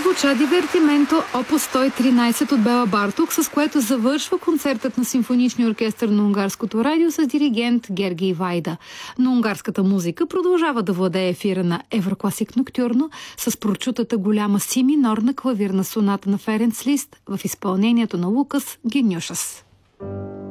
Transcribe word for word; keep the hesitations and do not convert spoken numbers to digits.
Звуча Дивертименто, опус сто и тринайсет от Бела Барток, с което завършва концертът на Симфоничния оркестър на Унгарското радио с диригент Гергий Вайда. Но унгарската музика продължава да владее ефира на Еврокласик Ноктюрно с прочутата голяма си минорна клавирна соната на Ференц Лист в изпълнението на Лукас Генюшас.